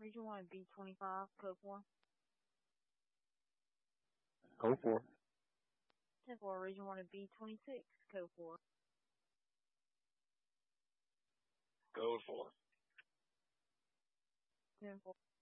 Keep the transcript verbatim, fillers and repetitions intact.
Region one, B twenty-five, code four. Code four. ten four, Region one, B twenty-six, code four. Code four. ten four.